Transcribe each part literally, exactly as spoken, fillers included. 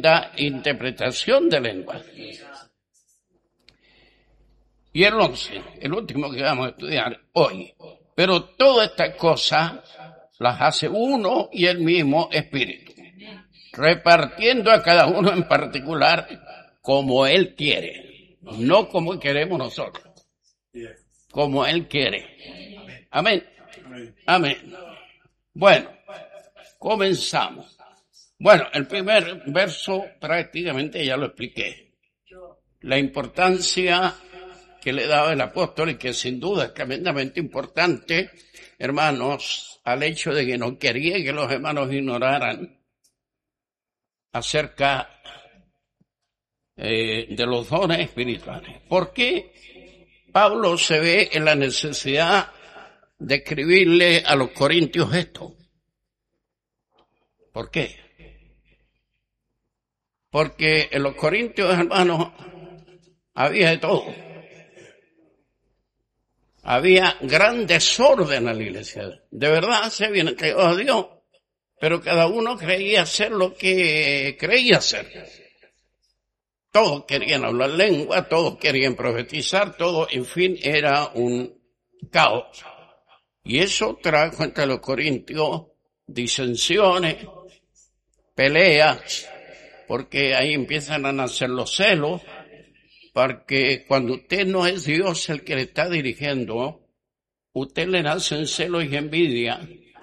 tremenda interpretación de lengua. Y el once, el último que vamos a estudiar hoy. Pero todas estas cosas las hace uno y el mismo Espíritu, repartiendo a cada uno en particular como Él quiere, no como queremos nosotros, como Él quiere. Amén. Amén. Bueno, comenzamos. Bueno, el primer verso prácticamente ya lo expliqué. La importancia que le daba el apóstol y que sin duda es tremendamente importante, hermanos, al hecho de que no quería que los hermanos ignoraran acerca eh, de los dones espirituales. ¿Por qué Pablo se ve en la necesidad de escribirle a los corintios esto? ¿Por qué? Porque en los corintios, hermanos, había de todo. Había gran desorden en la iglesia. De verdad se habían entregado a Dios, pero cada uno creía hacer lo que creía hacer. Todos querían hablar lengua, todos querían profetizar, todo, en fin, era un caos. Y eso trajo entre los corintios disensiones, peleas, porque ahí empiezan a nacer los celos, porque cuando usted no es Dios el que le está dirigiendo, usted le nace en celos y envidia,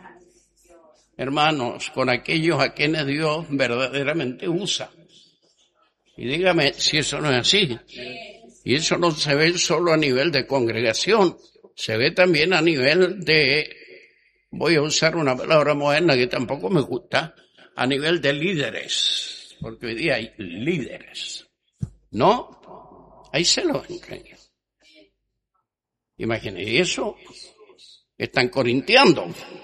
hermanos, con aquellos a quienes Dios verdaderamente usa. Y dígame si eso no es así. Y eso no se ve solo a nivel de congregación, se ve también a nivel de, voy a usar una palabra moderna que tampoco me gusta, a nivel de líderes, porque hoy día hay líderes, ¿no? Hay celos entre ellos. Imagínense, y eso están corintiando.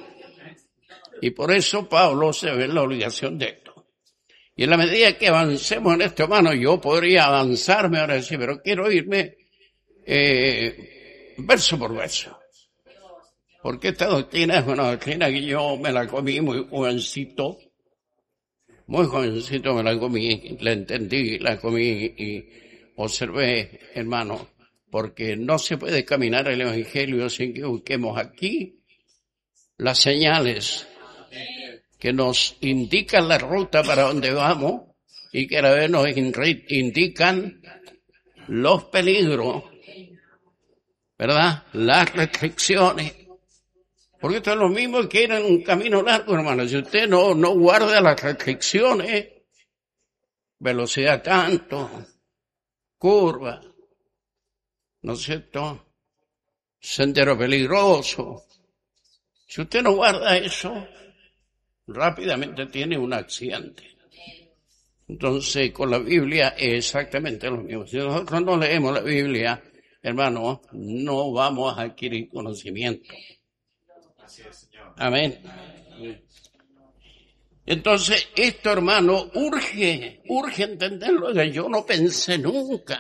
Y por eso Pablo se ve en la obligación de esto. Y en la medida que avancemos en esto, hermano, yo podría avanzarme ahora sí, pero quiero irme eh, verso por verso. Porque esta doctrina es una doctrina que yo me la comí muy jovencito. Muy jovencito me la comí, la entendí, la comí y observé, hermano, porque no se puede caminar el Evangelio sin que busquemos aquí las señales que nos indican la ruta para donde vamos y que a la vez nos indican los peligros, ¿verdad? Las restricciones. Porque esto es lo mismo que ir en un camino largo, hermano. Si usted no, no guarda las restricciones, velocidad tanto, curva, ¿no es cierto? Sendero peligroso. Si usted no guarda eso, rápidamente tiene un accidente. Entonces, con la Biblia es exactamente lo mismo. Si nosotros no leemos la Biblia, hermano, no vamos a adquirir conocimiento. Amén. Entonces, esto, hermano, urge, urge entenderlo. Yo no pensé nunca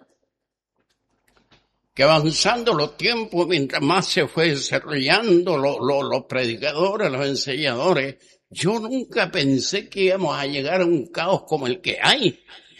que avanzando los tiempos, mientras más se fue desarrollando lo, lo, los predicadores, los enseñadores, yo nunca pensé que íbamos a llegar a un caos como el que hay.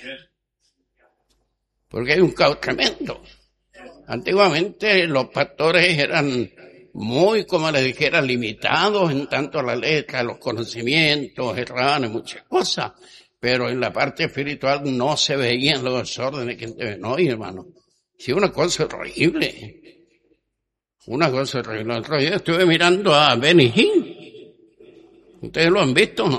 Porque hay un caos tremendo. Antiguamente los pastores eran muy, como les dijera, limitados en tanto a la letra, los conocimientos, erraban muchas cosas, pero en la parte espiritual no se veían los desórdenes que deben hoy, hermano. Sí, una cosa horrible. Una cosa horrible. El otro día estuve mirando a Benny Hinn. ¿Ustedes lo han visto o no?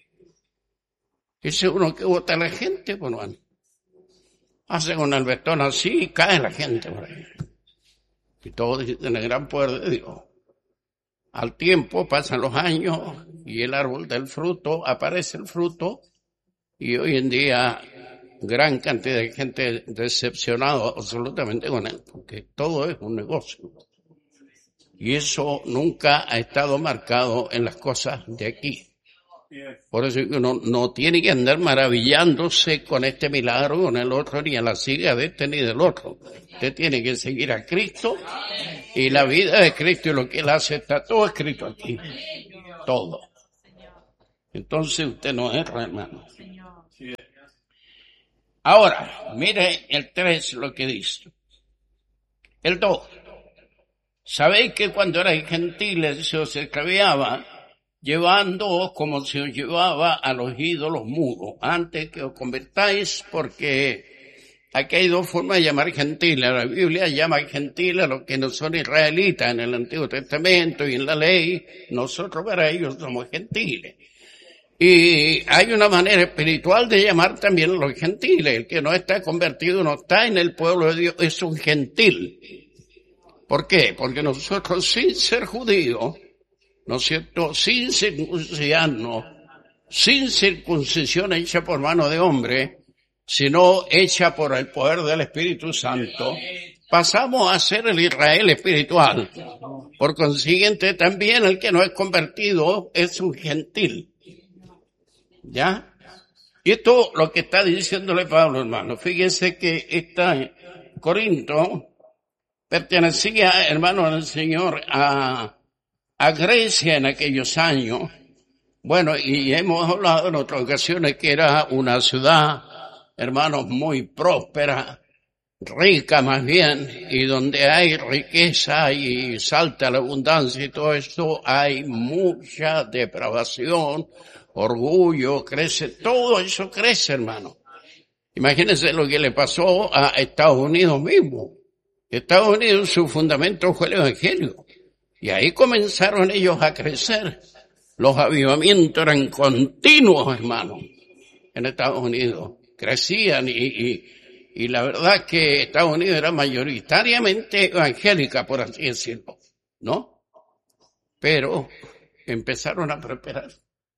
Ese uno que vota a la gente, pues bueno. Hace con el bastón así y cae la gente por ahí. Y todo tiene el gran poder de Dios. Al tiempo pasan los años y el árbol del fruto, aparece el fruto y hoy en día gran cantidad de gente decepcionada absolutamente con él, porque todo es un negocio. Y eso nunca ha estado marcado en las cosas de aquí. Por eso uno no tiene que andar maravillándose con este milagro, con el otro, ni a la siga de este ni del otro. Usted tiene que seguir a Cristo y la vida de Cristo y lo que Él hace está todo escrito aquí. Todo. Entonces usted no erra, hermano. Ahora, mire el tres lo que dice. El dos. Sabéis que cuando erais gentiles se os extraviaba, llevando como se os llevaba a los ídolos mudos, antes que os convertáis, porque aquí hay dos formas de llamar gentiles. La Biblia llama gentiles a los que no son israelitas en el Antiguo Testamento y en la ley. Nosotros para ellos somos gentiles. Y hay una manera espiritual de llamar también a los gentiles. El que no está convertido, no está en el pueblo de Dios, es un gentil. ¿Por qué? Porque nosotros, sin ser judíos, ¿no es cierto?, sin circuncidarnos, sin circuncisión hecha por mano de hombre, sino hecha por el poder del Espíritu Santo, pasamos a ser el Israel espiritual. Por consiguiente, también el que no es convertido es un gentil. ¿Ya? Y esto lo que está diciéndole Pablo, hermano. Fíjense que esta Corinto pertenecía, hermano, al Señor, a, a Grecia en aquellos años. Bueno, y hemos hablado en otras ocasiones que era una ciudad, hermanos, muy próspera, rica más bien, y donde hay riqueza y salta la abundancia y todo eso, hay mucha depravación, orgullo, crece, todo eso crece, hermano. Imagínense lo que le pasó a Estados Unidos mismo. Estados Unidos, su fundamento fue el Evangelio. Y ahí comenzaron ellos a crecer. Los avivamientos eran continuos, hermano, en Estados Unidos. Crecían y, y, y la verdad que Estados Unidos era mayoritariamente evangélica, por así decirlo, ¿no? Pero empezaron a prosperar.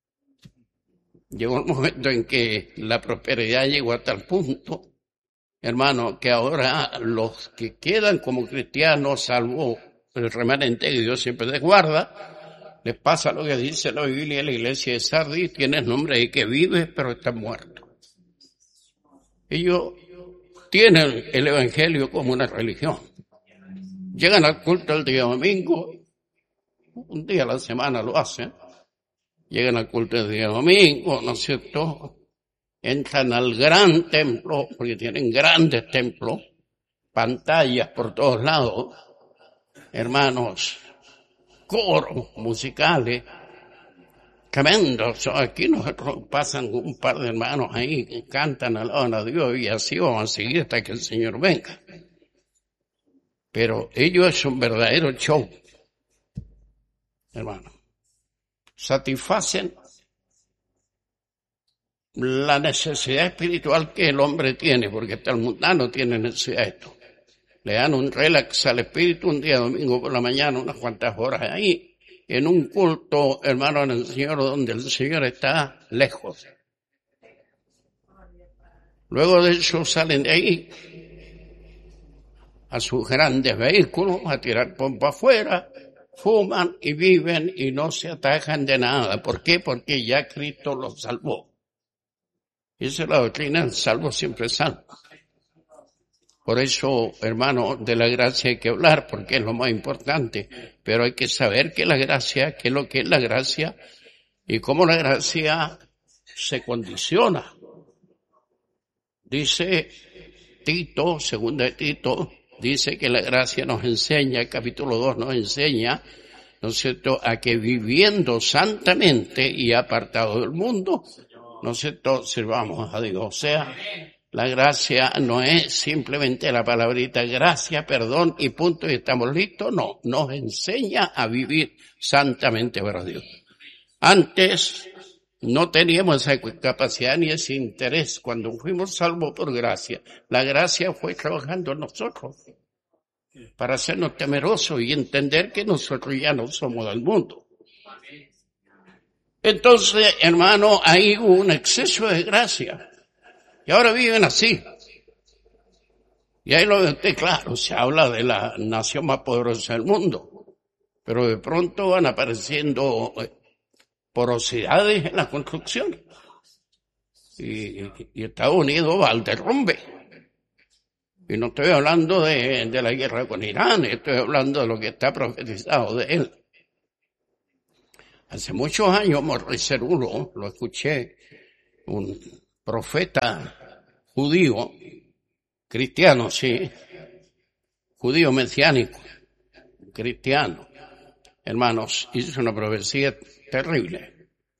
Llegó el momento en que la prosperidad llegó a tal punto, hermano, que ahora los que quedan como cristianos, salvo el remanente que Dios siempre les guarda, les pasa lo que dice la Biblia en la iglesia de Sardis: tienes nombre de que vives, pero estás muerto. Ellos tienen el evangelio como una religión. Llegan al culto el día domingo, un día a la semana lo hacen, llegan al culto el día domingo, ¿no es cierto?, entran al gran templo, porque tienen grandes templos, pantallas por todos lados, hermanos, coros musicales, tremendos. Aquí nosotros pasan un par de hermanos ahí que cantan, alaban a Dios, y así vamos a seguir hasta que el Señor venga. Pero ellos es un verdadero show, hermano. Satisfacen la necesidad espiritual que el hombre tiene, porque hasta el mundano tiene necesidad de esto. Le dan un relax al espíritu un día domingo por la mañana, unas cuantas horas ahí, en un culto, hermano, en el Señor, donde el Señor está lejos. Luego de eso salen de ahí a sus grandes vehículos, a tirar pompa afuera, fuman y viven y no se atajan de nada. ¿Por qué? Porque ya Cristo los salvó. Esa es la doctrina, el salvo siempre es salvo. Por eso, hermano, de la gracia hay que hablar, porque es lo más importante. Pero hay que saber qué es la gracia, qué es lo que es la gracia, y cómo la gracia se condiciona. Dice Tito, segunda de Tito, dice que la gracia nos enseña, el capítulo dos nos enseña, ¿no es cierto?, a que viviendo santamente y apartado del mundo, ¿no es cierto?, sirvamos a Dios. O sea, la gracia no es simplemente la palabrita gracia, perdón y punto y estamos listos. No, nos enseña a vivir santamente para Dios. Antes no teníamos esa capacidad ni ese interés. Cuando fuimos salvos por gracia, la gracia fue trabajando en nosotros para hacernos temerosos y entender que nosotros ya no somos del mundo. Entonces, hermano, hay un exceso de gracia. Y ahora viven así. Y ahí lo ve usted, claro, se habla de la nación más poderosa del mundo. Pero de pronto van apareciendo porosidades en la construcción. Y, y Estados Unidos va al derrumbe. Y no estoy hablando de, de la guerra con Irán, estoy hablando de lo que está profetizado de él. Hace muchos años, Morris Cerulo, lo escuché, un profeta judío, cristiano, sí, judío mesiánico, cristiano, hermanos, hizo una profecía terrible.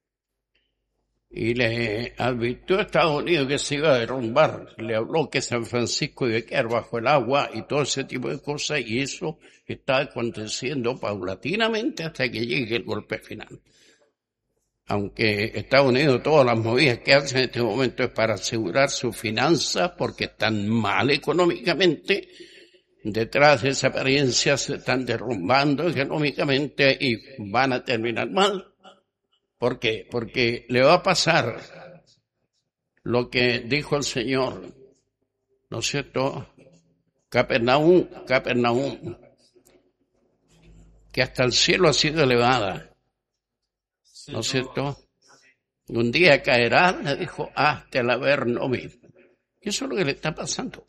Y le advirtió a Estados Unidos que se iba a derrumbar. Le habló que San Francisco iba a quedar bajo el agua y todo ese tipo de cosas, y eso está aconteciendo paulatinamente hasta que llegue el golpe final. Aunque Estados Unidos, todas las movidas que hace en este momento es para asegurar sus finanzas porque están mal económicamente, detrás de esa apariencia se están derrumbando económicamente y van a terminar mal. ¿Por qué? Porque le va a pasar lo que dijo el Señor, ¿no es cierto? Capernaum, Capernaum, que hasta el cielo ha sido elevada, ¿no es cierto? Un día caerá, le dijo, hasta el averno mismo. Y eso es lo que le está pasando.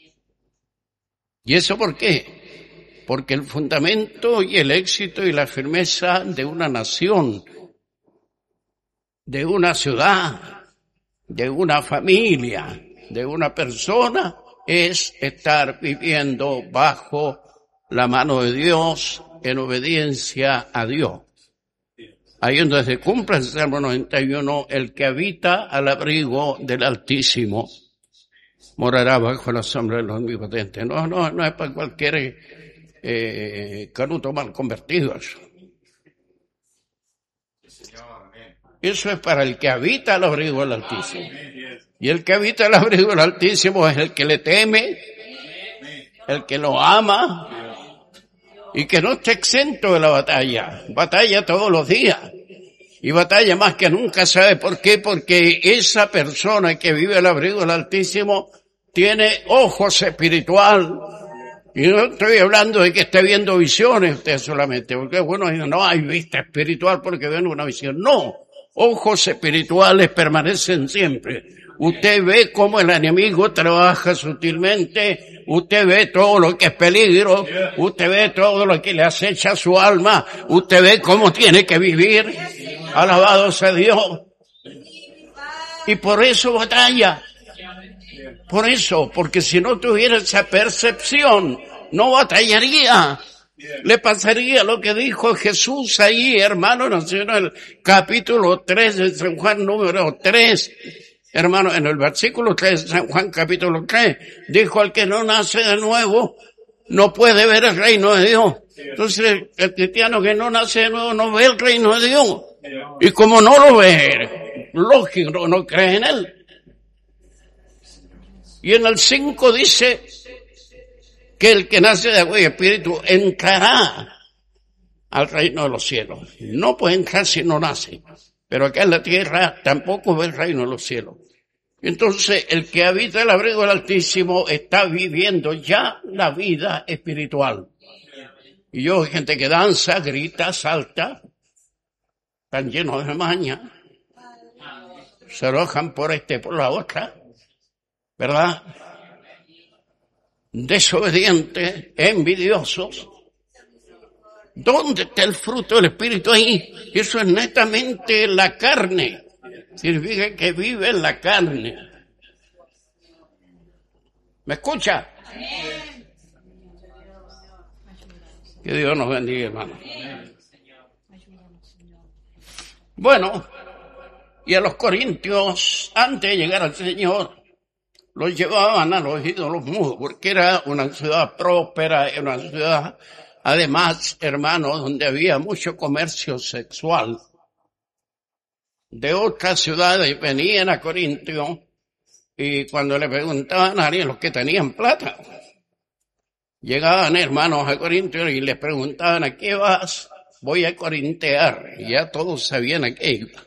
¿Y eso por qué? Porque el fundamento y el éxito y la firmeza de una nación, de una ciudad, de una familia, de una persona, es estar viviendo bajo la mano de Dios, en obediencia a Dios. Ahí es donde se cumple el Salmo noventa y uno, el que habita al abrigo del Altísimo morará bajo la sombra del Omnipotente. No, no, no es para cualquier eh, canuto mal convertido eso. Eso es para el que habita al abrigo del Altísimo. Y el que habita al abrigo del Altísimo es el que le teme, el que lo ama, y que no está exento de la batalla. Batalla todos los días. Y batalla más que nunca. ¿Sabe por qué? Porque esa persona que vive al abrigo del Altísimo tiene ojos espiritual. Y no estoy hablando de que esté viendo visiones usted solamente, porque bueno, no hay vista espiritual porque ven una visión. No. Ojos espirituales permanecen siempre. Usted ve cómo el enemigo trabaja sutilmente, usted ve todo lo que es peligro, usted ve todo lo que le acecha a su alma, usted ve cómo tiene que vivir. Alabado sea Dios. Y por eso batalla. Por eso, porque si no tuviera esa percepción, no batallaría. Le pasaría lo que dijo Jesús ahí, hermano, en el capítulo tres de San Juan, número tres. Hermano, en el versículo tres de San Juan, capítulo tres, dijo: al que no nace de nuevo, no puede ver el reino de Dios. Entonces, el cristiano que no nace de nuevo no ve el reino de Dios. Y como no lo ve, lógico, no cree en él. Y en el cinco dice que el que nace de agua y espíritu entrará al reino de los cielos. No puede entrar si no nace. Pero acá en la tierra tampoco ve el reino de los cielos. Entonces, el que habita el abrigo del Altísimo está viviendo ya la vida espiritual. Y yo, gente que danza, grita, salta, están llenos de maña, se alojan por este, por la otra, ¿verdad? Desobedientes, envidiosos. ¿Dónde está el fruto del Espíritu ahí? Eso es netamente la carne. Significa que vive en la carne. ¿Me escucha? Que Dios nos bendiga, hermano. Bueno, y a los corintios, antes de llegar al Señor, los llevaban a los ídolos mudos, porque era una ciudad próspera, era una ciudad, además, hermanos, donde había mucho comercio sexual. De otras ciudades venían a Corintio, y cuando le preguntaban a alguien, los que tenían plata, llegaban hermanos a Corintio y les preguntaban: ¿a qué vas? Voy a corintear. Y ya todos sabían a qué iba.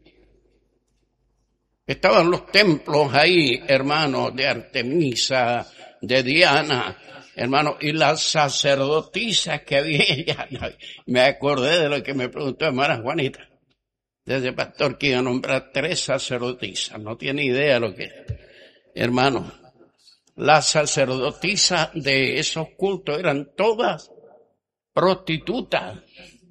Estaban los templos ahí, hermanos, de Artemisa, de Diana, hermanos, y las sacerdotisas que había. Me acordé de lo que me preguntó hermana Juanita, desde pastor, que iba a nombrar tres sacerdotisas. No tiene idea de lo que es. Hermanos, las sacerdotisas de esos cultos eran todas prostitutas.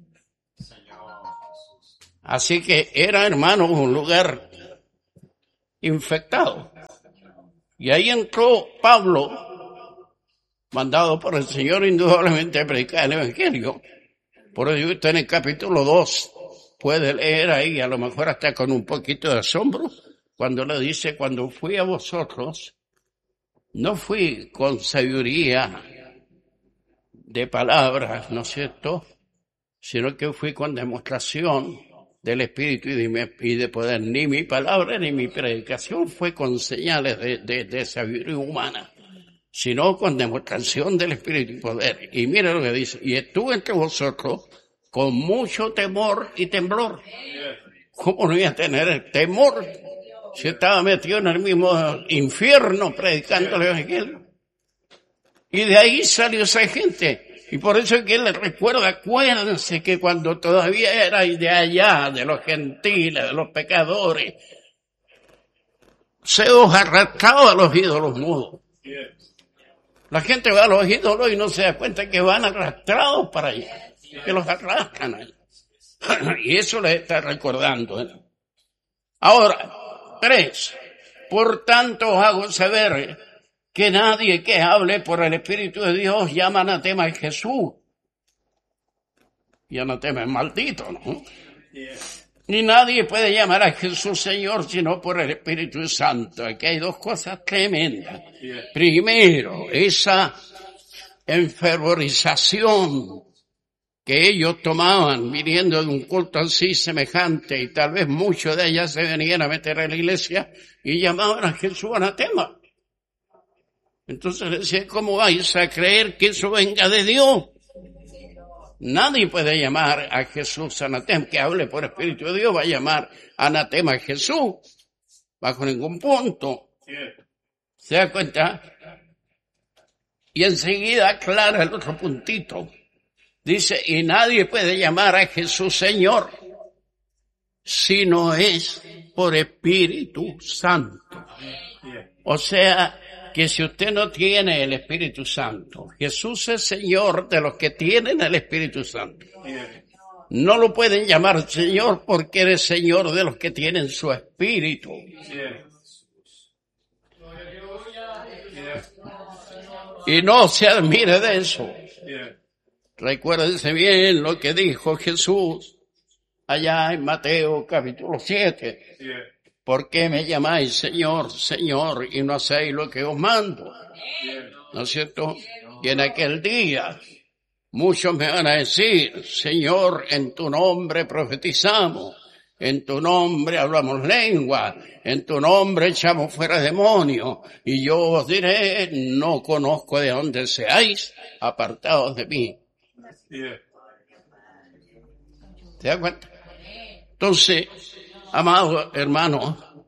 Así que era, hermanos, un lugar infectado. Y ahí entró Pablo, mandado por el Señor indudablemente a predicar el Evangelio. Por eso usted en el capítulo dos puede leer ahí, a lo mejor hasta con un poquito de asombro, cuando le dice, cuando fui a vosotros, no fui con sabiduría de palabras, ¿no es cierto?, sino que fui con demostración del Espíritu y de, y de poder. Ni mi palabra ni mi predicación fue con señales de, de, de sabiduría humana, sino con demostración del Espíritu y poder. Y mira lo que dice, y estuve entre vosotros con mucho temor y temblor. ¿Cómo no iba a tener temor si estaba metido en el mismo infierno predicando el Evangelio? Y de ahí salió esa gente. Y por eso es que él les recuerda, acuérdense que cuando todavía era de allá, de los gentiles, de los pecadores, se os arrastraba a los ídolos mudos. La gente va a los ídolos y no se da cuenta que van arrastrados para allá, que los arrastran ahí. Y eso les está recordando, ¿eh? Ahora, tres, por tanto os hago saber que nadie que hable por el Espíritu de Dios llama anatema a Jesús. Y anatema es maldito, ¿no? Ni nadie puede llamar a Jesús Señor sino por el Espíritu Santo. Aquí hay dos cosas tremendas. Primero, esa enfervorización que ellos tomaban viniendo de un culto así semejante, y tal vez muchos de ellas se venían a meter en la iglesia y llamaban a Jesús anatema. Entonces decía, ¿cómo vais a creer que eso venga de Dios? Nadie puede llamar a Jesús anatema. Que hable por Espíritu de Dios va a llamar anatema a Jesús, bajo ningún punto. ¿Se da cuenta? Y enseguida aclara el otro puntito. Dice, y nadie puede llamar a Jesús Señor, si no es por Espíritu Santo. O sea, que si usted no tiene el Espíritu Santo, Jesús es Señor de los que tienen el Espíritu Santo. No lo pueden llamar Señor porque eres Señor de los que tienen su Espíritu. Y no se admire de eso. Recuérdense bien lo que dijo Jesús allá en Mateo capítulo siete. ¿Por qué me llamáis Señor, Señor, y no hacéis lo que os mando? ¿No es cierto? Y en aquel día muchos me van a decir, Señor, en tu nombre profetizamos, en tu nombre hablamos lengua, en tu nombre echamos fuera demonios, y yo os diré, no conozco de dónde seáis, apartados de mí. ¿Se da cuenta? Entonces, amado hermano,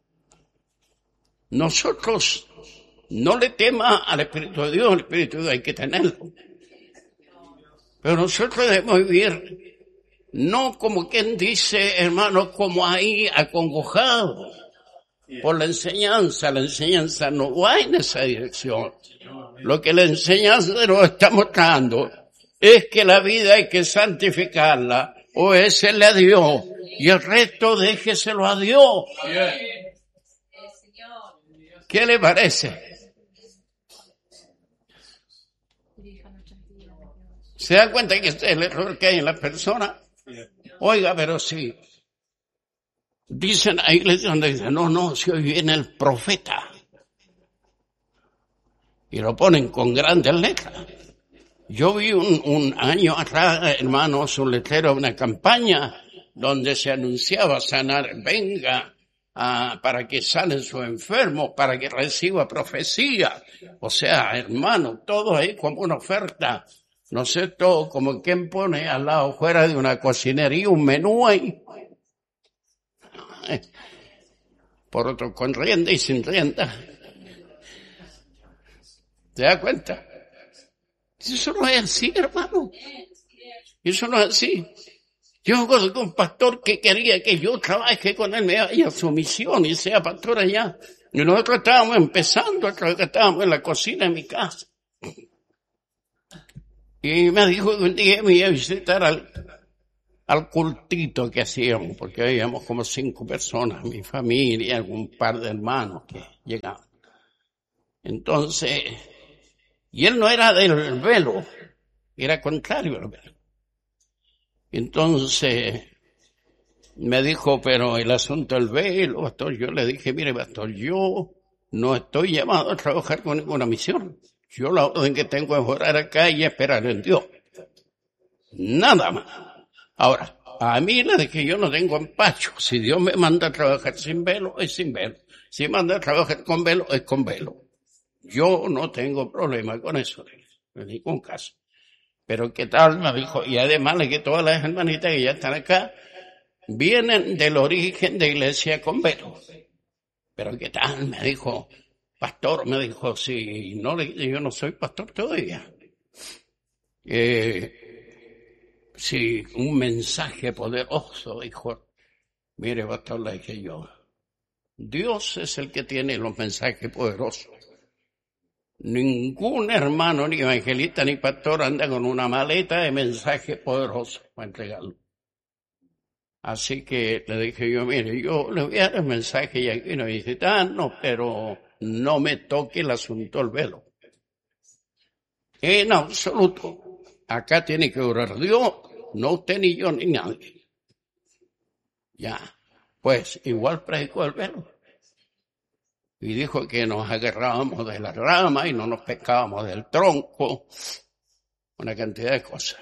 nosotros no le temas al Espíritu de Dios, el Espíritu de Dios hay que tenerlo. Pero nosotros debemos vivir, no como quien dice, hermano, como ahí acongojado por la enseñanza. La enseñanza no va en esa dirección. Lo que la enseñanza nos está mostrando es que la vida hay que santificarla, obedécele a Dios, y el resto déjeselo a Dios. ¿Qué le parece? ¿Se dan cuenta que este es el error que hay en las personas? Oiga, pero sí. Dicen a iglesias donde dicen, no, no, si hoy viene el profeta. Y lo ponen con grandes letras. Yo vi un, un año atrás, hermanos, un letrero de una campaña donde se anunciaba sanar, venga a, para que sanen sus enfermos, para que reciba profecía. O sea, hermano, todo ahí como una oferta. No sé, todo como quien pone al lado fuera de una cocinería un menú ahí. Por otro, con rienda y sin rienda. ¿Se da cuenta? Eso no es así, hermano. Eso no es así. Yo conozco un pastor que quería que yo trabaje con él, me vaya a su misión y sea pastor allá. Y nosotros estábamos empezando, nosotros estábamos en la cocina de mi casa. Y me dijo que un día me iba a visitar al, al cultito que hacíamos, porque habíamos como cinco personas, mi familia, algún par de hermanos que llegaban. Entonces, y él no era del velo, era contrario al velo. Entonces, me dijo, pero el asunto del velo, pastor, yo le dije, mire, pastor, yo no estoy llamado a trabajar con ninguna misión. Yo la orden que tengo es orar acá y esperar en Dios. Nada más. Ahora, a mí le dije, yo no tengo empacho. Si Dios me manda a trabajar sin velo, es sin velo. Si me manda a trabajar con velo, es con velo. Yo no tengo problema con eso, en ningún caso. Pero ¿qué tal? Me dijo, y además de que todas las hermanitas que ya están acá, vienen del origen de iglesia con velo. Pero ¿qué tal? Me dijo, pastor, me dijo, si no le, yo no soy pastor todavía. Eh, si un mensaje poderoso, dijo, mire, pastor, le dije yo, Dios es el que tiene los mensajes poderosos. Ningún hermano, ni evangelista, ni pastor anda con una maleta de mensaje poderoso para entregarlo. Así que le dije yo, mire, yo le voy a dar el mensaje y aquí no dice, ah, no, pero no me toque el asunto del velo. En absoluto. Acá tiene que orar Dios, no usted ni yo ni nadie. Ya, pues igual predicó el velo. Y dijo que nos agarrábamos de la rama y no nos pescábamos del tronco. Una cantidad de cosas.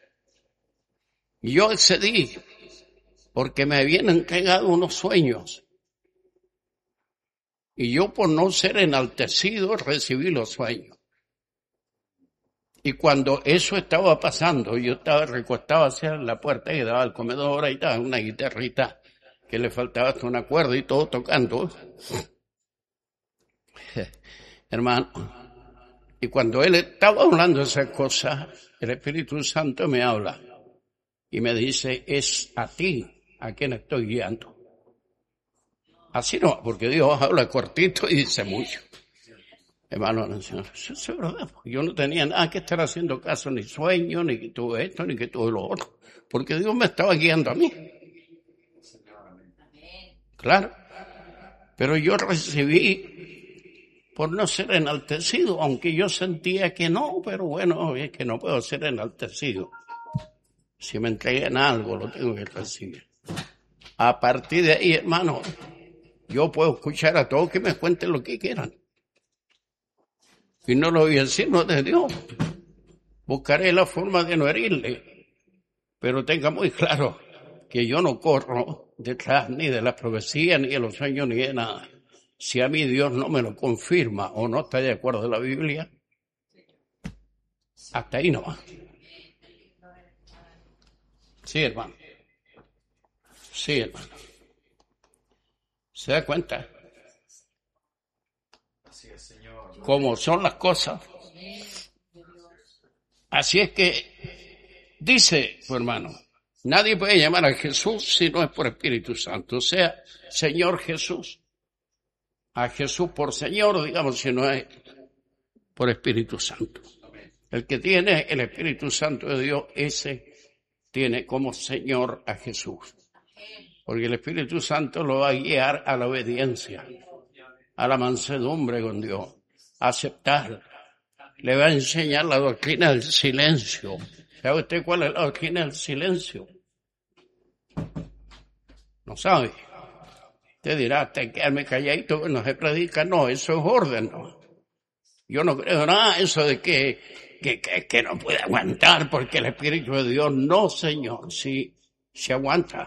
Y yo excedí, porque me habían entregado unos sueños. Y yo, por no ser enaltecido, recibí los sueños. Y cuando eso estaba pasando, yo estaba recostado hacia la puerta que daba al comedor, ahí estaba una guitarrita que le faltaba hasta una cuerda y todo tocando. Hermano, y cuando él estaba hablando de esas cosas, el Espíritu Santo me habla y me dice, es a ti a quien estoy guiando. Así no, porque Dios habla cortito y dice mucho. Hermano, eso es verdad, yo no tenía nada que estar haciendo caso, ni sueño, ni que tuve esto, ni que tuve lo otro, porque Dios me estaba guiando a mí. Claro, pero yo recibí por no ser enaltecido, aunque yo sentía que no, pero bueno, es que no puedo ser enaltecido. Si me entregan algo, lo tengo que recibir. A partir de ahí, hermano, yo puedo escuchar a todos que me cuenten lo que quieran. Y no lo voy a decir, no de Dios. Buscaré la forma de no herirle. Pero tenga muy claro que yo no corro detrás ni de la profecía, ni de los sueños, ni de nada. Si a mí Dios no me lo confirma o no está de acuerdo en la Biblia, hasta ahí no va. Sí, hermano. Sí, hermano. ¿Se da cuenta? Cómo son las cosas. Así es que, dice su hermano, nadie puede llamar a Jesús si no es por Espíritu Santo. O sea, Señor Jesús. A Jesús por Señor, digamos, si no es por Espíritu Santo. El que tiene el Espíritu Santo de Dios, ese tiene como Señor a Jesús. Porque el Espíritu Santo lo va a guiar a la obediencia, a la mansedumbre con Dios, a aceptar. Le va a enseñar la doctrina del silencio. ¿Sabe usted cuál es la doctrina del silencio? No sabe. Usted dirá, hasta quedarme calladito, no se predica. No, eso es orden, no. Yo no creo nada eso de que, que, que, que no puede aguantar porque el Espíritu de Dios, no, Señor, sí, se aguanta.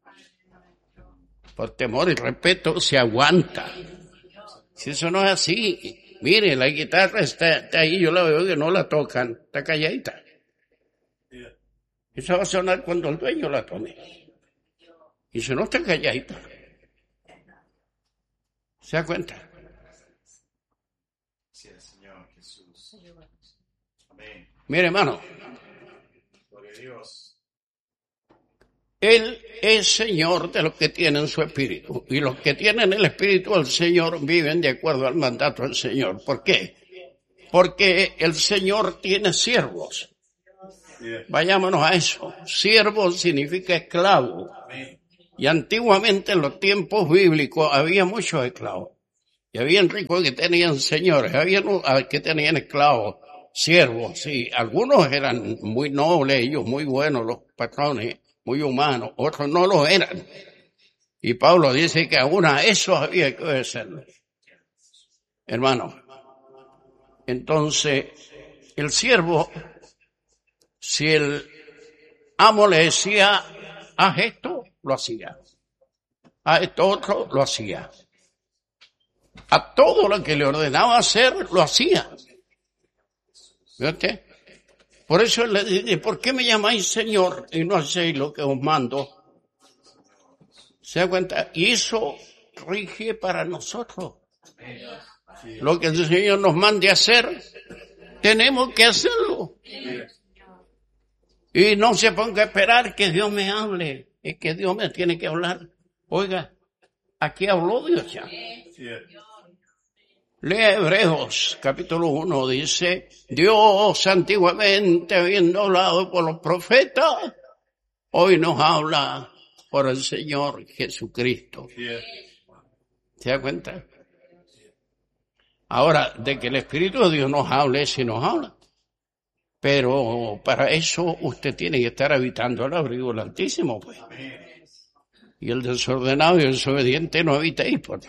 Por temor y respeto, se aguanta. Si eso no es así, mire, la guitarra está, está ahí, yo la veo que no la tocan, está calladita. Esa va a sonar cuando el dueño la tome. Y si no está calladita. ¿Se da cuenta? Sí, Señor Jesús. Amén. Mire, hermano. Gloria a Dios. Él es Señor de los que tienen su espíritu. Y los que tienen el espíritu del Señor viven de acuerdo al mandato del Señor. ¿Por qué? Porque el Señor tiene siervos. Vayámonos a eso. Siervo significa esclavo. Y antiguamente en los tiempos bíblicos había muchos esclavos. Y había ricos que tenían señores, había que tenían esclavos, siervos, sí. Algunos eran muy nobles, ellos muy buenos, los patrones, muy humanos, otros no lo eran. Y Pablo dice que aún a eso había que obedecerlo. Hermano, entonces, el siervo, si el amo le decía, haz esto, lo hacía. Haz esto otro, lo hacía. A todo lo que le ordenaba hacer, lo hacía. ¿Ve usted? Por eso él le dice, ¿por qué me llamáis Señor y no hacéis lo que os mando? ¿Se da cuenta? Y eso rige para nosotros. Lo que el Señor nos mande hacer, tenemos que hacerlo. Y no se ponga a esperar que Dios me hable. Es que Dios me tiene que hablar. Oiga, aquí habló Dios ya. Lea Hebreos, capítulo uno, dice, Dios antiguamente, habiendo hablado por los profetas, hoy nos habla por el Señor Jesucristo. ¿Se da cuenta? Ahora, de que el Espíritu de Dios nos hable, sí nos habla. Pero para eso usted tiene que estar habitando el abrigo del Altísimo, pues. Y el desordenado y el desobediente no habitéis, pues.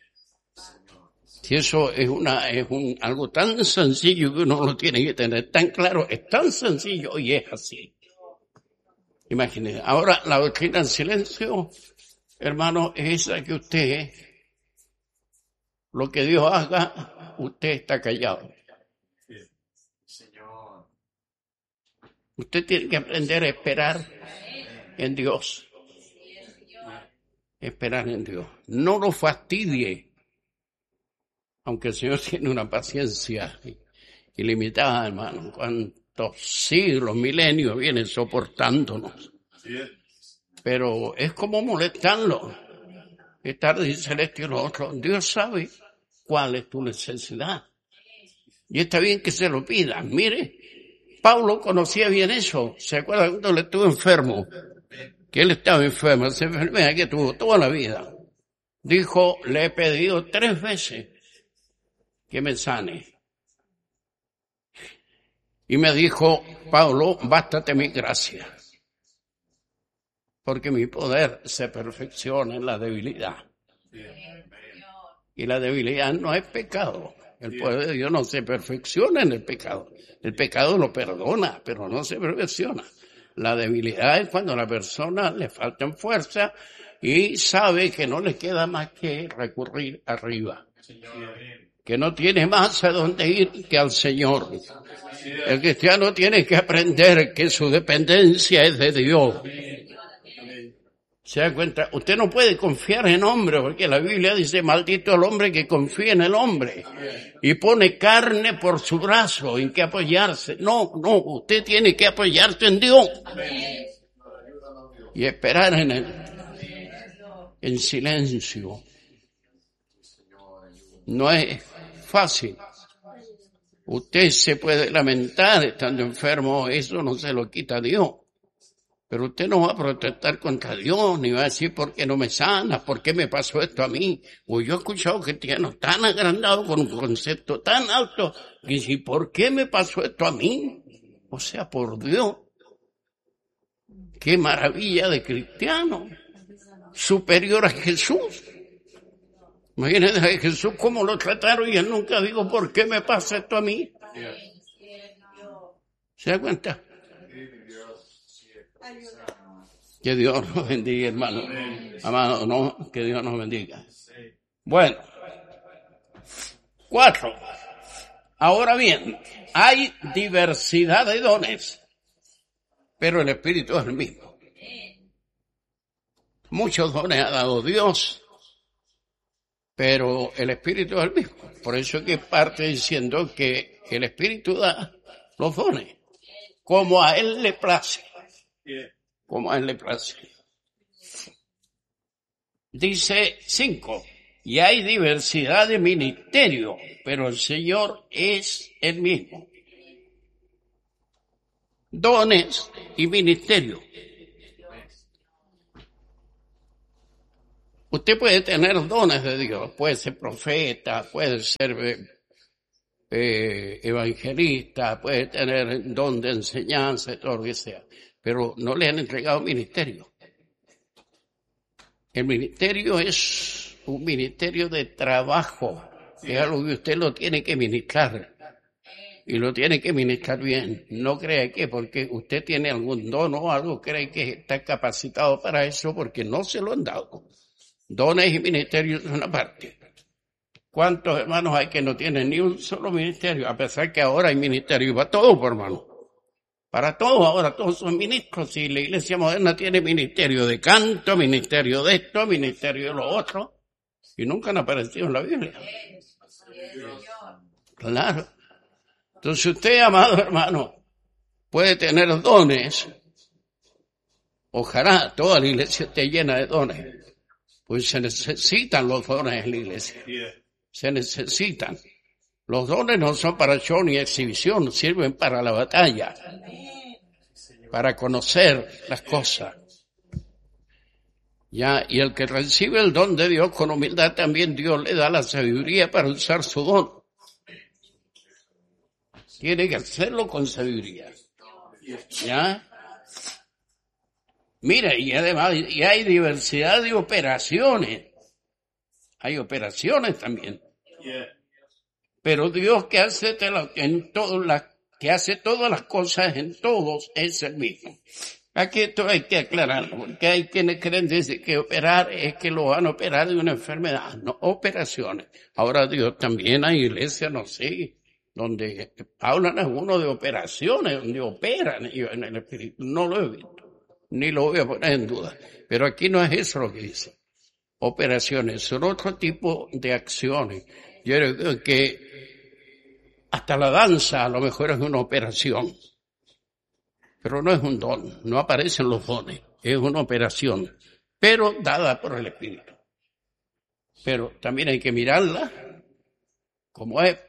Si eso es una, es un, algo tan sencillo que uno lo tiene que tener tan claro, es tan sencillo y es así. Imagínense. Ahora, la doctrina del silencio, hermano, es esa que usted, lo que Dios haga, usted está callado. Usted tiene que aprender a esperar en Dios. Esperar en Dios. No lo fastidie. Aunque el Señor tiene una paciencia ilimitada, hermano. Cuántos siglos, milenios vienen soportándonos. Pero es como molestarlo. Estar dice el este y lo otro. Dios sabe cuál es tu necesidad. Y está bien que se lo pidan. Mire, Pablo conocía bien eso. ¿Se acuerda cuando él estuvo enfermo? Que él estaba enfermo, esa enfermedad que tuvo toda la vida. Dijo, le he pedido tres veces que me sane. Y me dijo, Pablo, bástate mi gracia. Porque mi poder se perfecciona en la debilidad. Y la debilidad no es pecado. El poder de Dios no se perfecciona en el pecado. El pecado lo perdona, pero no se perfecciona. La debilidad es cuando a la persona le faltan fuerza y sabe que no le queda más que recurrir arriba. Que no tiene más a dónde ir que al Señor. El cristiano tiene que aprender que su dependencia es de Dios. ¿Se da cuenta? Usted no puede confiar en hombre, porque la Biblia dice, maldito el hombre que confía en el hombre y pone carne por su brazo en que apoyarse. No, no, usted tiene que apoyarse en Dios y esperar en él, en silencio. No es fácil. Usted se puede lamentar estando enfermo, eso no se lo quita Dios. Pero usted no va a protestar contra Dios, ni va a decir, ¿por qué no me sana? ¿Por qué me pasó esto a mí? Pues yo he escuchado cristianos tan agrandados con un concepto tan alto, que dice, ¿por qué me pasó esto a mí? O sea, por Dios. ¡Qué maravilla de cristiano! Superior a Jesús. Imagínense a Jesús cómo lo trataron y él nunca dijo, ¿por qué me pasa esto a mí? ¿Se da cuenta? Que Dios nos bendiga, hermano. Amado, no, que Dios nos bendiga. Bueno. Cuatro. Ahora bien, hay diversidad de dones, pero el Espíritu es el mismo. Muchos dones ha dado Dios, pero el Espíritu es el mismo. Por eso que parte diciendo que el Espíritu da los dones, como a Él le place. Como a Él le place. Dice cinco, y hay diversidad de ministerio, pero el Señor es el mismo. dones y ministerio. Usted puede tener dones de Dios, puede ser profeta, puede ser eh, evangelista, puede tener don de enseñanza, todo lo que sea, pero no le han entregado ministerio. El ministerio es un ministerio de trabajo, es algo que usted lo tiene que ministrar. Y lo tiene que ministrar bien. No crea que porque usted tiene algún don o algo, cree que está capacitado para eso, porque no se lo han dado. Dones y ministerios es una parte. ¿Cuántos hermanos hay que no tienen ni un solo ministerio? A pesar que ahora hay ministerio para todo, por hermano. Para todos, ahora todos son ministros. Y la iglesia moderna tiene ministerio de canto, ministerio de esto, ministerio de lo otro. Y nunca han aparecido en la Biblia. Claro. Entonces usted, amado hermano, puede tener dones. Ojalá toda la iglesia esté llena de dones. Pues se necesitan los dones en la iglesia. Se necesitan. Los dones no son para show ni exhibición, sirven para la batalla. Para conocer las cosas. Ya, y el que recibe el don de Dios con humildad, también Dios le da la sabiduría para usar su don. Tiene que hacerlo con sabiduría. ¿Ya? Mira, y además y hay diversidad de operaciones. Hay operaciones también. Pero Dios que hace en todas las que hace todas las cosas en todos es el mismo. Aquí esto hay que aclararlo, porque hay quienes creen desde que operar es que lo van a operar de una enfermedad. No, operaciones. Ahora Dios también hay iglesias, no sé, donde hablan algunos de operaciones, donde operan en el espíritu. No lo he visto, ni lo voy a poner en duda. Pero aquí no es eso lo que dice. Operaciones son otro tipo de acciones. Yo creo que hasta la danza a lo mejor es una operación, pero no es un don, no aparecen los dones, es una operación, pero dada por el Espíritu. Pero también hay que mirarla como es.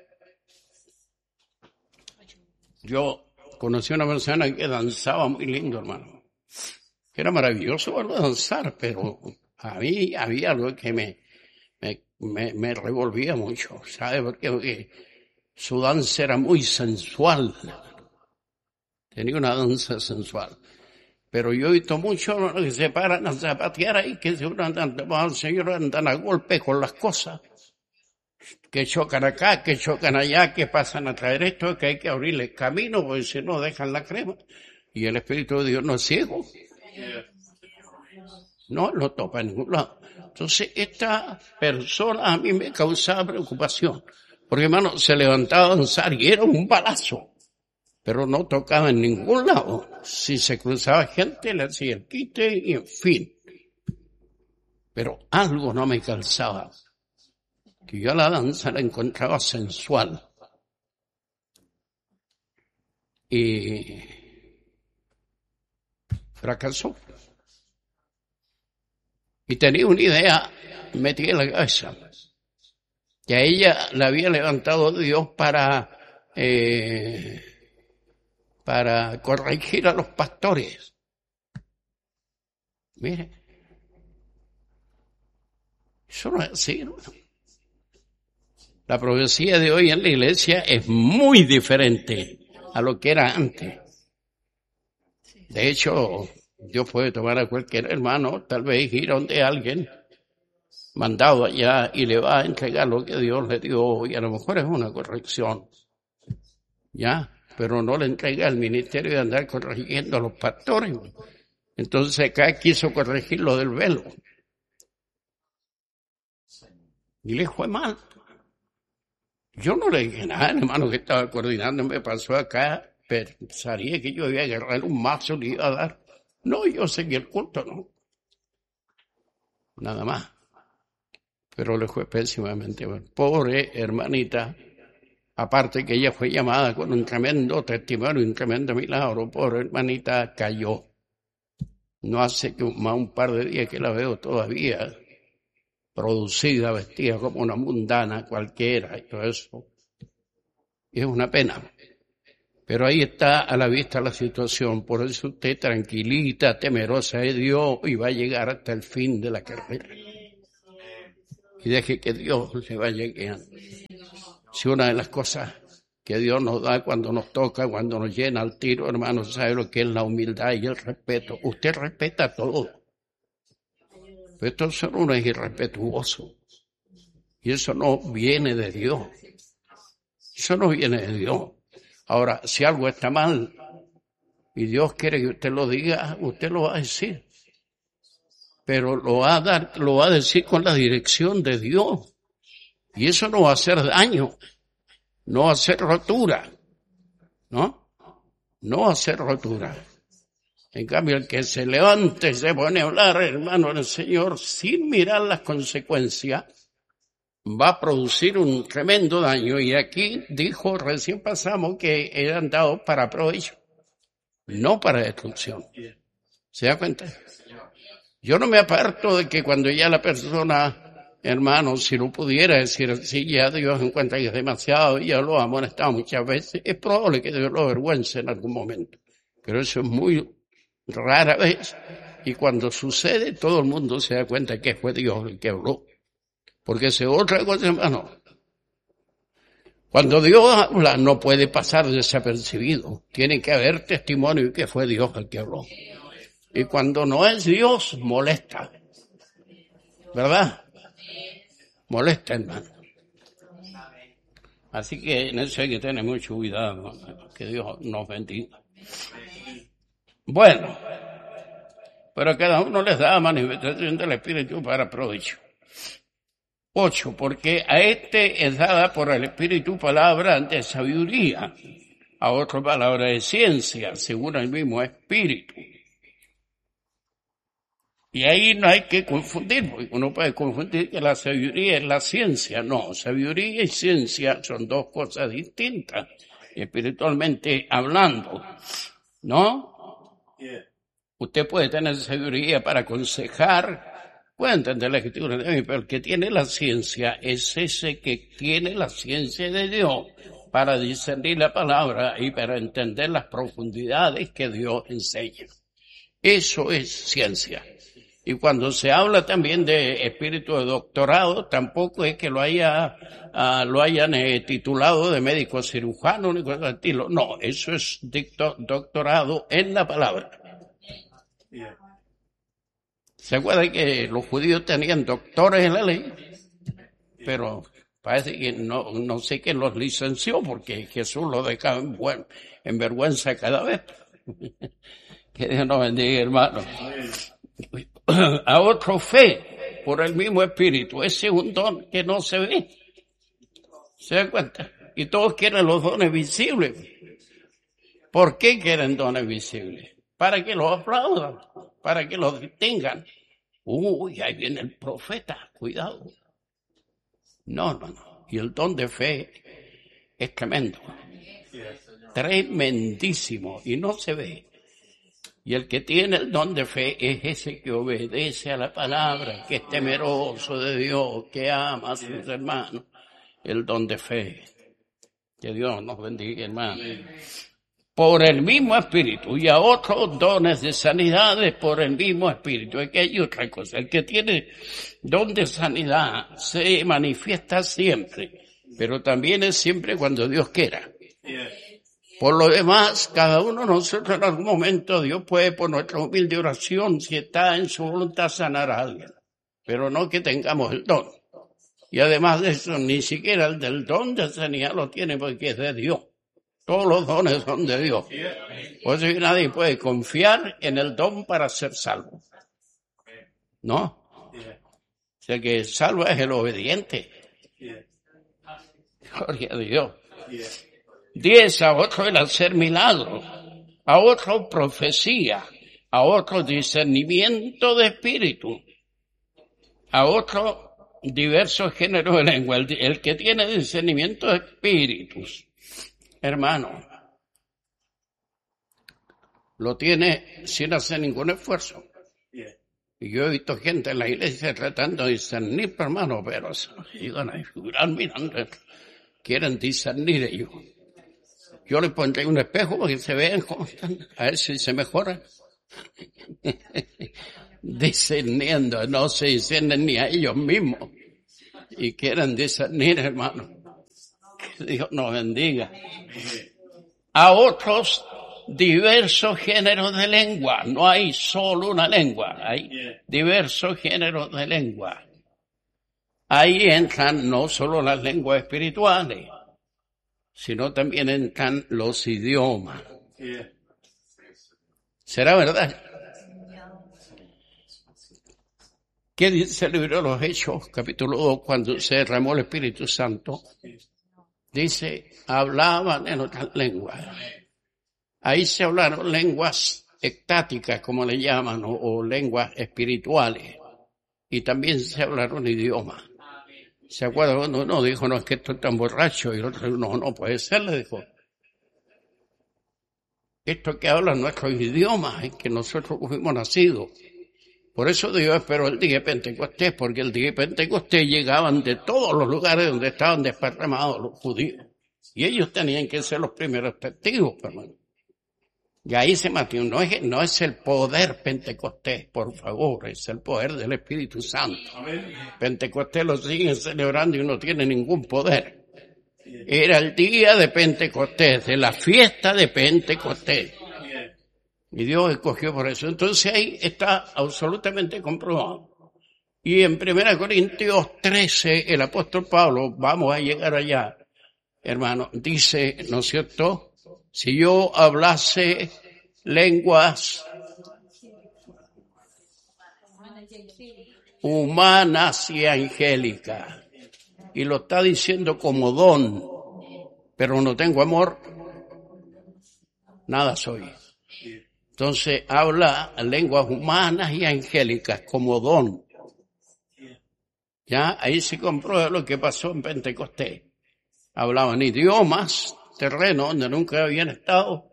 Yo conocí a una persona que danzaba muy lindo, hermano. Era maravilloso verlo danzar, pero a mí había algo que me, me, me, me revolvía mucho, ¿sabe? Porque, porque su danza era muy sensual. Tenía una danza sensual. Pero yo he visto muchos que se paran a zapatear ahí, que se andan, el Señor andan a golpe con las cosas. Que chocan acá, que chocan allá, que pasan a traer esto, que hay que abrirles camino, porque si no dejan la crema. Y el Espíritu de Dios no es ciego. No lo topa en ningún lado. Entonces, esta persona a mí me causaba preocupación. Porque, hermano, se levantaba a danzar y era un balazo. Pero no tocaba en ningún lado. Si se cruzaba gente, le hacía el quite y en fin. Pero algo no me calzaba. Que yo a la danza la encontraba sensual. Y fracasó. Y tenía una idea metida en la cabeza. Que a ella la había levantado Dios para, eh, para corregir a los pastores. Mire. Eso no es así, ¿no? La profecía de hoy en la iglesia es muy diferente a lo que era antes. De hecho, Dios puede tomar a cualquier hermano, tal vez ir a donde alguien mandado allá y le va a entregar lo que Dios le dio y a lo mejor es una corrección. Ya, pero no le entrega el ministerio de andar corrigiendo a los pastores. Entonces acá quiso corregir lo del velo. Y le fue mal. Yo no le dije nada, el hermano que estaba coordinando me pasó acá, pensaría que yo iba a agarrar un mazo y le iba a dar. No, yo seguí el culto, no. Nada más. Pero le fue pésimamente mal. Pobre hermanita, aparte que ella fue llamada con un tremendo testimonio, un tremendo milagro, pobre hermanita cayó. No hace que más un par de días que la veo todavía producida, vestida como una mundana cualquiera y todo eso. Y es una pena. Pero ahí está a la vista la situación. Por eso usted tranquilita, temerosa de Dios y va a llegar hasta el fin de la carrera. Y deje que Dios le vaya guiando. Si una de las cosas que Dios nos da cuando nos toca, cuando nos llena al tiro, hermano, sabe lo que es la humildad y el respeto. Usted respeta todo. Pero esto solo uno es irrespetuoso. Y eso no viene de Dios. Eso no viene de Dios. Ahora, si algo está mal y Dios quiere que usted lo diga, usted lo va a decir. Pero lo va a dar, lo va a decir con la dirección de Dios. Y eso no va a hacer daño. No va a hacer rotura. ¿No? No va a hacer rotura. En cambio, el que se levante y se pone a hablar, hermano del Señor, sin mirar las consecuencias, va a producir un tremendo daño. Y aquí dijo, recién pasamos, que eran dados para provecho, no para destrucción. ¿Se da cuenta? Yo no me aparto de que cuando ya la persona, hermano, si no pudiera decir así, ya Dios encuentra que es demasiado, y ya lo ha amonestado muchas veces, es probable que Dios lo avergüence en algún momento. Pero eso es muy rara vez. Y cuando sucede, todo el mundo se da cuenta que fue Dios el que habló. Porque es otra cosa, hermano. Cuando Dios habla, no puede pasar desapercibido. Tiene que haber testimonio que fue Dios el que habló. Y cuando no es Dios, molesta. ¿Verdad? Molesta, hermano. Así que en eso hay que tener mucho cuidado. Que Dios nos bendiga. Bueno, pero a cada uno les da manifestación del Espíritu para provecho. Ocho, porque a este es dada por el Espíritu palabra de sabiduría, a otro palabra de ciencia, según el mismo Espíritu. Y ahí no hay que confundir, porque uno puede confundir que la sabiduría es la ciencia. No, sabiduría y ciencia son dos cosas distintas, espiritualmente hablando, ¿no? Usted puede tener sabiduría para aconsejar, puede entender la escritura de mí, pero el que tiene la ciencia es ese que tiene la ciencia de Dios para discernir la palabra y para entender las profundidades que Dios enseña. Eso es ciencia. Y cuando se habla también de espíritu de doctorado, tampoco es que lo haya uh, lo hayan eh, titulado de médico cirujano ni cosas de estilo. No, eso es dicto, doctorado en la palabra. ¿Se acuerdan que los judíos tenían doctores en la ley? Pero parece que no, no sé quién los licenció, porque Jesús los dejaba en, buen, en vergüenza cada vez. Que Dios nos bendiga, hermano. A otro fe, por el mismo Espíritu. Ese es un don que no se ve. ¿Se dan cuenta? Y todos quieren los dones visibles. ¿Por qué quieren dones visibles? Para que los aplaudan, para que los distingan. Uy, ahí viene el profeta, cuidado. No, no, no. Y el don de fe es tremendo. Tremendísimo. Y no se ve. Y el que tiene el don de fe es ese que obedece a la palabra, que es temeroso de Dios, que ama a sus hermanos. El don de fe. Que Dios nos bendiga, hermano. Por el mismo Espíritu, y a otros dones de sanidades por el mismo Espíritu. Es que hay otra cosa. El que tiene don de sanidad se manifiesta siempre, pero también es siempre cuando Dios quiera. Por lo demás, cada uno de nosotros en algún momento, Dios puede, por nuestra humilde oración, si está en su voluntad, sanar a alguien. Pero no que tengamos el don. Y además de eso, ni siquiera el del don de sanidad lo tiene porque es de Dios. Todos los dones son de Dios. Por eso nadie puede confiar en el don para ser salvo. ¿No? O sea que salvo es el obediente. Gloria a Dios. Diez, a otro el hacer milagros, a otro profecía, a otro discernimiento de espíritu, a otro diversos géneros de lengua. El, el que tiene discernimiento de espíritus, hermano, lo tiene sin hacer ningún esfuerzo. Y yo he visto gente en la iglesia tratando de discernir, hermano, pero se iban a figurar mirando, quieren discernir ellos. Yo le pondré un espejo para que se vean cómo están, a ver si se mejora. Discerniendo, no se disciernen ni a ellos mismos. Y quieren discernir, hermano. Que Dios nos bendiga. A otros diversos géneros de lengua. No hay solo una lengua, hay diversos géneros de lengua. Ahí entran no solo las lenguas espirituales, sino también entran los idiomas. ¿Será verdad? ¿Qué dice el libro de los Hechos, capítulo dos, cuando se derramó el Espíritu Santo? Dice, hablaban en otras lenguas. Ahí se hablaron lenguas estáticas, como le llaman, o, o lenguas espirituales. Y también se hablaron idiomas. ¿Se acuerdan cuando uno dijo, no, es que esto es tan borracho? Y el otro, no, no puede ser, le dijo. Esto que hablan nuestros idiomas, en que nosotros fuimos nacidos. Por eso Dios esperó el día de Pentecostés, porque el día de Pentecostés llegaban de todos los lugares donde estaban desparramados los judíos. Y ellos tenían que ser los primeros testigos, hermano. Y ahí se mató. No es, no es el poder Pentecostés, por favor, es el poder del Espíritu Santo. Pentecostés lo siguen celebrando y no tiene ningún poder. Era el día de Pentecostés, de la fiesta de Pentecostés. Y Dios escogió por eso. Entonces ahí está absolutamente comprobado. Y en primera Corintios trece, el apóstol Pablo, vamos a llegar allá, hermano, dice, ¿no es cierto? Si yo hablase lenguas humanas y angélicas, y lo está diciendo como don, pero no tengo amor, nada soy. Entonces habla lenguas humanas y angélicas como don. Ya, ahí se comprueba lo que pasó en Pentecostés. Hablaban idiomas terrenos donde nunca habían estado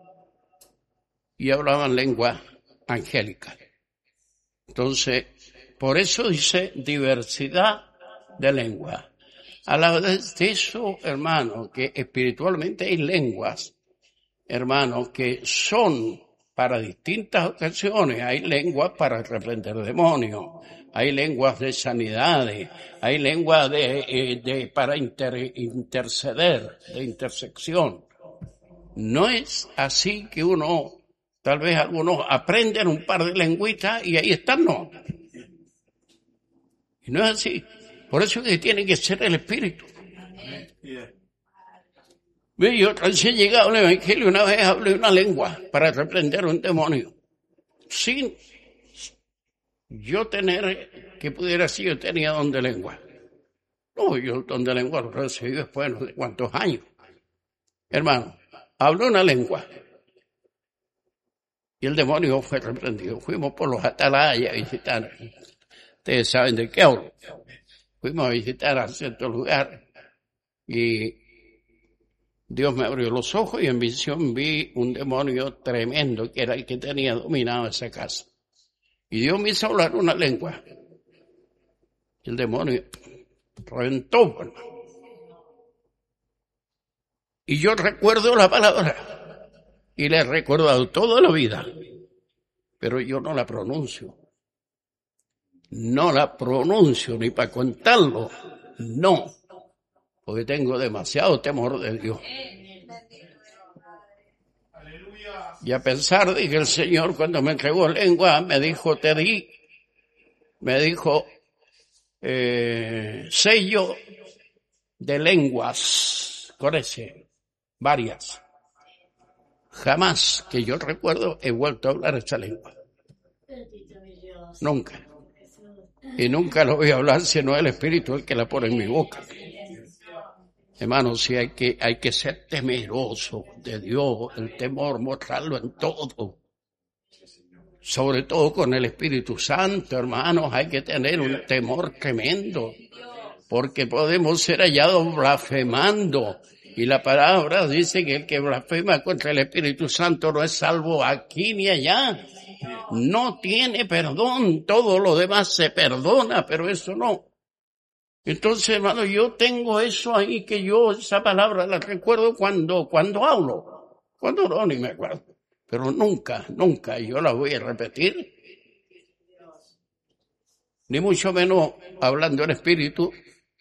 y hablaban lenguas angélicas. Entonces, por eso dice diversidad de lenguas. A la vez de eso, hermano, que espiritualmente hay lenguas, hermano, que son para distintas ocasiones. Hay lenguas para reprender demonios, hay lenguas de sanidades, hay lenguas de, eh, de para inter, interceder, de intersección. No es así que uno, tal vez algunos aprenden un par de lengüitas y ahí están, no. Y no es así. Por eso que tiene que ser el Espíritu. Ve, yo recién llegado al Evangelio, una vez hablé una lengua para reprender un demonio. Sin yo tener, que pudiera ser, yo tenía don de lengua. No, yo don de lengua lo recibí después de no sé cuántos años. Hermano, habló una lengua. Y el demonio fue reprendido. Fuimos por los atalayas a visitar. Ustedes saben de qué hablo. Fuimos a visitar a ciertos lugares. Y Dios me abrió los ojos y en visión vi un demonio tremendo que era el que tenía dominado esa casa. Y Dios me hizo hablar una lengua. Y el demonio reventó. Bueno. Y yo recuerdo la palabra. Y la he recordado toda la vida. Pero yo no la pronuncio. No la pronuncio ni para contarlo. No. Porque tengo demasiado temor de Dios. Y a pesar de que el Señor cuando me entregó lengua me dijo, te di, me dijo, eh, sello de lenguas, con ese, varias. Jamás que yo recuerdo he vuelto a hablar esa lengua. Nunca. Y nunca lo voy a hablar sino el Espíritu el que la pone en mi boca. Hermanos, sí hay que, hay que ser temeroso de Dios, el temor, mostrarlo en todo. Sobre todo con el Espíritu Santo, hermanos, hay que tener un temor tremendo, porque podemos ser hallados blasfemando. Y la palabra dice que el que blasfema contra el Espíritu Santo no es salvo aquí ni allá. No tiene perdón, todo lo demás se perdona, pero eso no. Entonces, hermano, yo tengo eso ahí que yo, esa palabra la recuerdo cuando, cuando hablo. Cuando no, ni me acuerdo. Pero nunca, nunca, yo la voy a repetir. Ni mucho menos hablando en espíritu,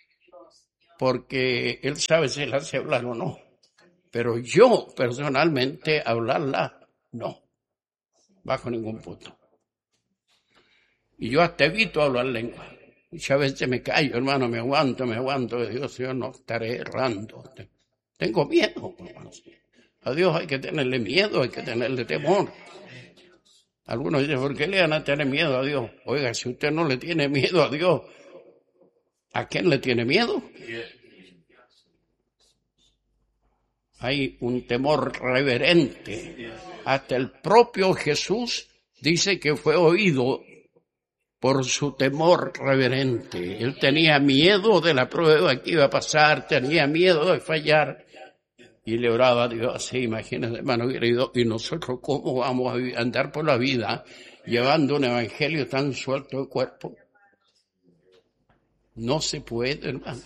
porque él sabe si la hace hablar o no. Pero yo, personalmente, hablarla, no. Bajo ningún punto. Y yo hasta evito hablar lengua. Muchas veces me callo, hermano, me aguanto, me aguanto. Dios, yo no estaré errando. Tengo miedo, hermano. A Dios hay que tenerle miedo, hay que tenerle temor. Algunos dicen, ¿por qué le van a tener miedo a Dios? Oiga, si usted no le tiene miedo a Dios, ¿a quién le tiene miedo? Hay un temor reverente. Hasta el propio Jesús dice que fue oído por su temor reverente. Él tenía miedo de la prueba que iba a pasar, tenía miedo de fallar. Y le oraba a Dios así, imagínense, hermano querido, y nosotros cómo vamos a andar por la vida llevando un evangelio tan suelto de cuerpo. No se puede, hermano.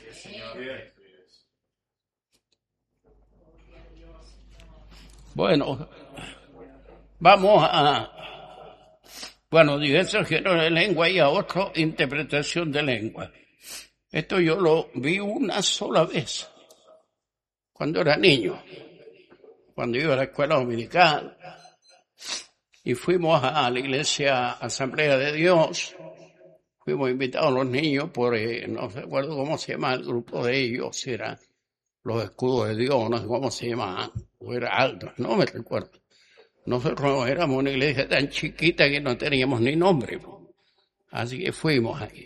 Bueno, vamos a, bueno, diversos géneros de lengua y a otra interpretación de lengua. Esto yo lo vi una sola vez. Cuando era niño, cuando iba a la escuela dominical, y fuimos a la iglesia Asamblea de Dios, fuimos invitados los niños por, eh, no recuerdo cómo se llama el grupo de ellos, si era los escudos de Dios, no sé cómo se llama, o era alto, no me recuerdo. Nosotros éramos una iglesia tan chiquita que no teníamos ni nombre, así que fuimos ahí.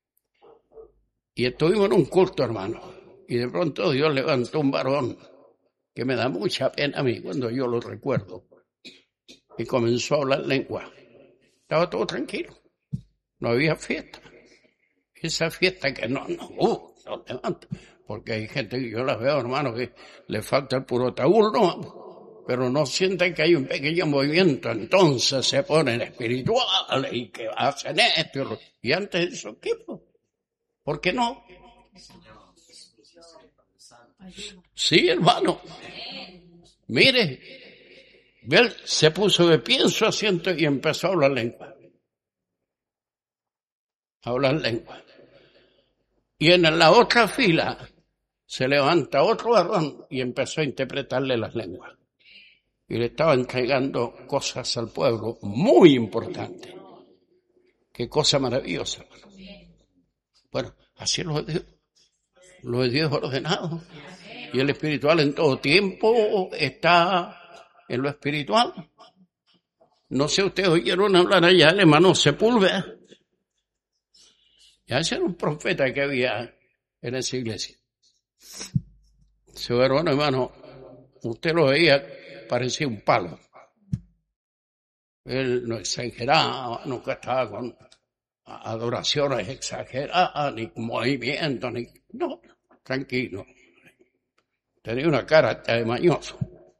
Y estuvimos en un culto, hermano. Y de pronto Dios levantó un varón que me da mucha pena a mí cuando yo lo recuerdo. Y comenzó a hablar lengua. Estaba todo tranquilo. No había fiesta. Esa fiesta que no, no, uh, no levanta. Porque hay gente que yo la veo, hermano, que le falta el puro tabú, no. Pero no sienten que hay un pequeño movimiento. Entonces se ponen espirituales y que hacen esto. Y antes de eso, ¿qué? ¿Por qué no? Sí, hermano. Mire, él se puso de pie en su asiento y empezó a hablar lengua. A hablar lengua. Y en la otra fila se levanta otro varón y empezó a interpretarle las lenguas. Y le estaba entregando cosas al pueblo muy importantes. Qué cosa maravillosa. Bueno, así lo es Dios. Lo de Dios ordenado. Y el espiritual en todo tiempo está en lo espiritual. No sé, ustedes oyeron hablar allá del hermano Sepúlveda. Ya ese era un profeta que había en esa iglesia. Ese varón, hermano, usted lo veía, parecía un palo. Él no exageraba, nunca estaba con adoraciones exageradas, ni movimientos, ni... No, tranquilo. Tenía una cara de mañoso.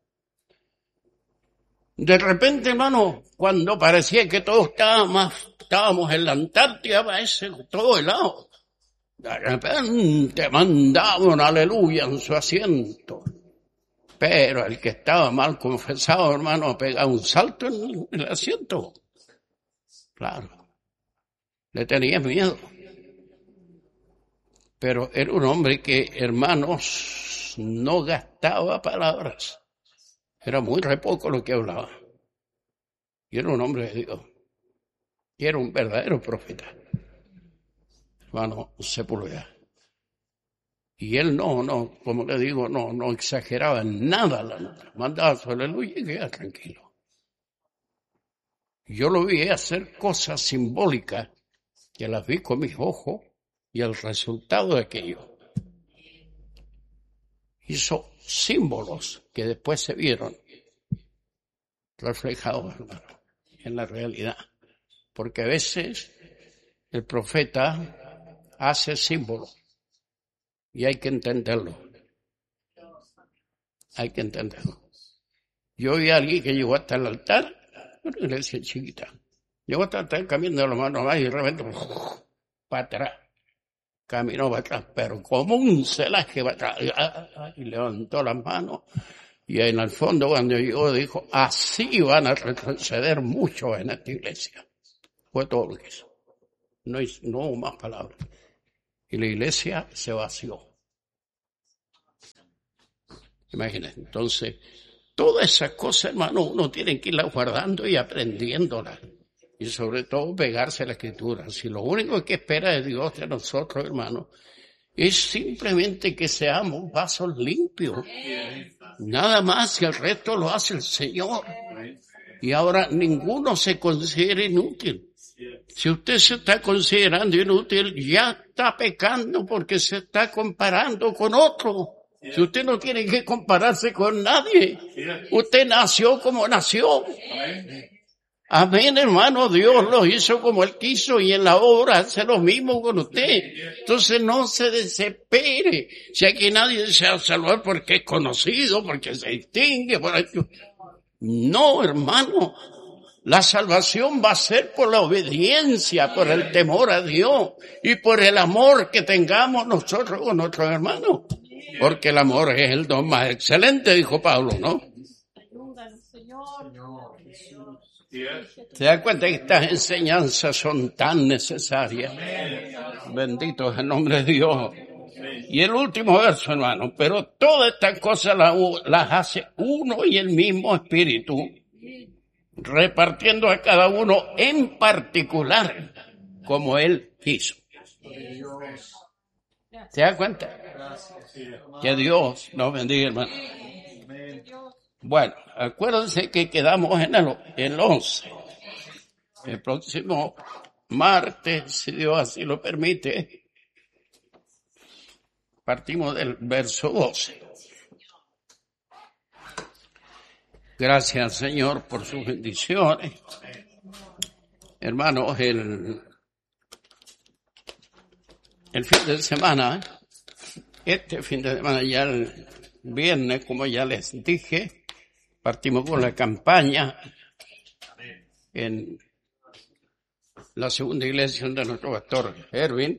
De repente, hermano, cuando parecía que todo estaba más, estábamos en la Antártida, parece todo helado. De repente mandaba un aleluya en su asiento. Pero el que estaba mal confesado, hermano, pegaba un salto en el asiento. Claro. Le tenía miedo. Pero era un hombre que, hermanos, no gastaba palabras. Era muy re poco lo que hablaba. Y era un hombre de Dios. Y era un verdadero profeta. Hermano Sepúlveda. Y él no, no, como le digo, no, no exageraba en nada la nota. Mandaba su aleluya y quedaba tranquilo. Yo lo vi hacer cosas simbólicas que las vi con mis ojos y el resultado de aquello. Hizo símbolos que después se vieron reflejados, hermano, en la realidad. Porque a veces el profeta hace símbolos y hay que entenderlo. Hay que entenderlo. Yo vi a alguien que llegó hasta el altar, una iglesia chiquita. Llegó hasta el altar cambiando la mano abajo y de repente para atrás. caminó para atrás, pero como un celaje para atrás, y levantó las manos, y en el fondo cuando llegó dijo, así van a retroceder muchos en esta iglesia. Fue todo lo que hizo. No, hizo, no hubo más palabras. Y la iglesia se vació. Imagínense, entonces, todas esas cosas, hermano, uno tiene que irlas guardando y aprendiéndolas. Y sobre todo pegarse a la Escritura. Si lo único que espera de Dios de nosotros, hermano, es simplemente que seamos vasos limpios. Nada más, y el resto lo hace el Señor. Y ahora ninguno se considera inútil. Si usted se está considerando inútil, ya está pecando porque se está comparando con otro. Si usted no tiene que compararse con nadie, usted nació como nació. Amén, hermano, Dios lo hizo como Él quiso y en la obra hace lo mismo con usted. Entonces no se desespere. Si aquí nadie desea salvar porque es conocido, porque se distingue, por esto. No, hermano. La salvación va a ser por la obediencia, por el temor a Dios y por el amor que tengamos nosotros con nuestros hermanos. Porque el amor es el don más excelente, dijo Pablo, ¿no? ¿Se da cuenta que estas enseñanzas son tan necesarias? Bendito es el nombre de Dios. Y el último verso, hermano, pero todas estas cosas las, las hace uno y el mismo Espíritu, repartiendo a cada uno en particular como Él quiso. ¿Se da cuenta? Que Dios nos bendiga, hermano. Bueno, acuérdense que quedamos en el, el once. El próximo martes, si Dios así lo permite, partimos del verso doce. Gracias, Señor, por sus bendiciones. Hermanos, el, el fin de semana, este fin de semana, ya el viernes, como ya les dije, partimos con la campaña en la segunda iglesia de nuestro pastor Erwin.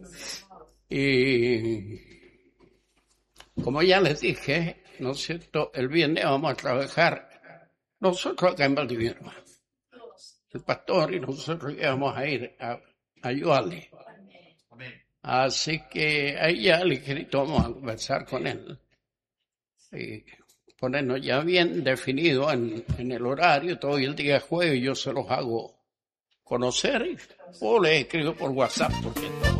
Y como ya les dije, ¿no es cierto? El viernes vamos a trabajar nosotros acá en Valdivia, hermano. El pastor y nosotros vamos a ir a, a ayudarle. Así que ahí ya ligerito vamos a conversar con él. Y ponernos ya bien definido en, en el horario, todo el día jueves yo se los hago conocer o les escribo por WhatsApp porque